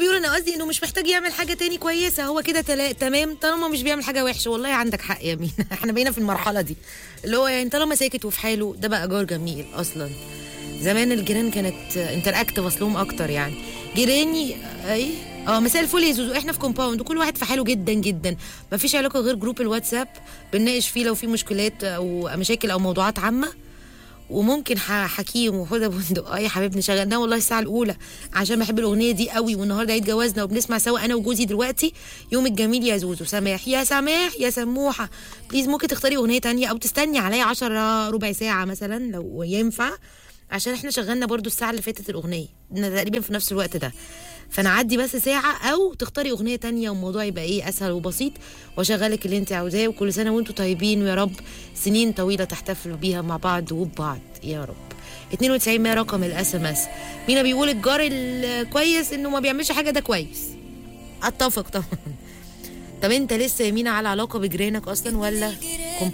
بيقول انا قصدي انه مش محتاج يعمل حاجه تاني كويسه، هو كده تمام طالما مش بيعمل حاجه وحشه. والله عندك حق يا مين. احنا بقينا في المرحله دي اللي هو يعني طالما ساكت وفي حاله ده بقى جار جميل. اصلا زمان الجيران كانت انتراكتيف اصلهم اكتر يعني. جيراني اي مساء الفل يا زوزو، احنا في كومباوند وكل واحد في حاله جدا جدا، ما فيش علاقه غير جروب الواتساب بنناقش فيه لو في مشكلات او مشاكل او موضوعات عامه، وممكن حكيم وحدى بندق. يا حبيبنا شغلناه والله الساعه الاولى عشان بحب الاغنيه دي قوي، والنهارده عيد جوازنا وبنسمع سوا انا وجوزي دلوقتي يوم الجميل يا زوزو. سماح يا سماح يا سموحه بليز ممكن تختاري اغنيه تانية او تستني عليا 10 ربع ساعه مثلا لو ينفع، عشان احنا شغلنا برضو الساعه اللي فاتت الاغنيه تقريبا في نفس الوقت ده، فنعدي بس ساعه او تختاري اغنيه تانية والموضوع يبقى ايه اسهل وبسيط، واشغلك اللي انت عاوزاه. وكل سنه وانتم طيبين ويا رب سنين طويله تحتفلوا بيها مع بعض وببعض يا رب. 92 رقم الاس ام اس. مينا بيقول الجار الكويس انه ما بيعملش حاجه، ده كويس. اتفق طبعا. طب انت لسه يا مينا على علاقه بجيرانك اصلا ولا